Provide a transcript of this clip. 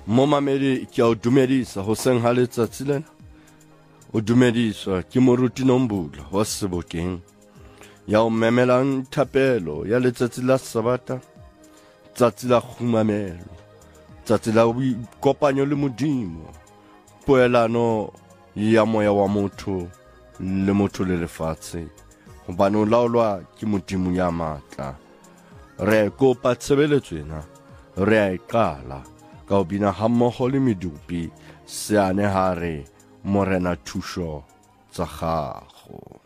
Momamedi ke a o dumedisa hoseng ha letsatsi lena. O dumediswa ke moruti Nombula wa Sebokeng ya o memelang thapelo ya letsatsi la Sabata, tsatsi la khumamelo, tsatsi la boikopanyo le Modimo, poelano ya moya wa motho le lefatshe, hobane o laolwa ke Modimo ya matla. Re kopa tshebeletso ena, re a e qala ka ho bina hammoho le medupi, seane ha re Morena thuso tsa gago.